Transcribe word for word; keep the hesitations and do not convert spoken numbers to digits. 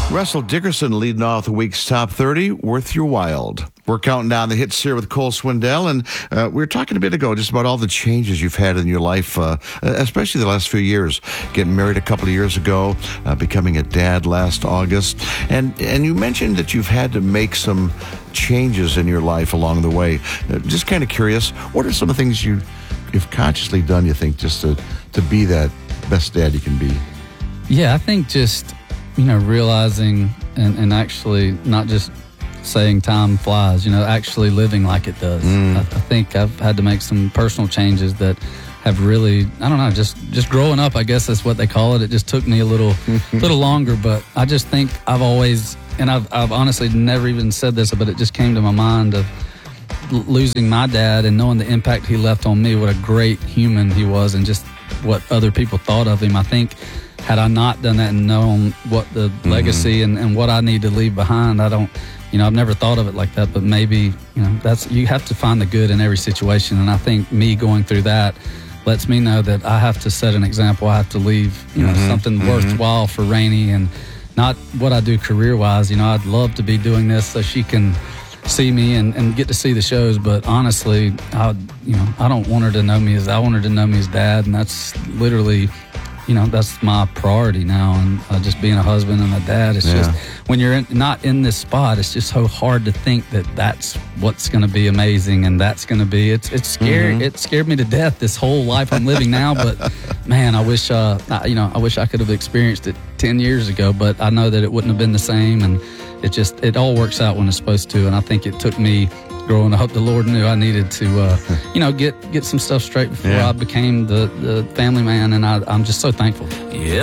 Russell Dickerson leading off the week's top thirty, Worth Your While. We're counting down the hits here with Cole Swindell, and uh, we were talking a bit ago just about all the changes you've had in your life, uh, especially the last few years. Getting married a couple of years ago, uh, becoming a dad last August, and and you mentioned that you've had to make some changes in your life along the way. Uh, just kind of curious, what are some of the things you, you've consciously done, you think, just to, to be that best dad you can be? Yeah, I think just... you know, realizing and, and actually not just saying time flies, you know, actually living like it does. Mm. I, I think I've had to make some personal changes that have really, I don't know, just, just growing up, I guess that's what they call it. It just took me a little little longer, but I just think I've always, and I've, I've honestly never even said this, but it just came to my mind of l- losing my dad and knowing the impact he left on me, what a great human he was, and just what other people thought of him. I think had I not done that and known what the mm-hmm. legacy and, and what I need to leave behind, I don't, you know, I've never thought of it like that, but maybe, you know, that's, you have to find the good in every situation. And I think me going through that lets me know that I have to set an example. I have to leave, you know, mm-hmm. something mm-hmm. worthwhile for Rainey, and not what I do career-wise. You know, I'd love to be doing this so she can see me and, and get to see the shows, but honestly, I, you know, I don't want her to know me as, I want her to know me as dad, and that's literally, you know, that's my priority now. And uh, just being a husband and a dad, it's yeah. just, when you're in, not in this spot, it's just so hard to think that that's what's going to be amazing, and that's going to be, it's it's scary. Mm-hmm. It scared me to death, this whole life I'm living now. But man, I wish, uh, I, you know, I wish I could have experienced it ten years ago, but I know that it wouldn't have been the same. And it just, it all works out when it's supposed to. And I think it took me growing up, the Lord knew I needed to, uh, you know, get get some stuff straight before yeah. I became the, the family man, and I, I'm just so thankful. Yeah.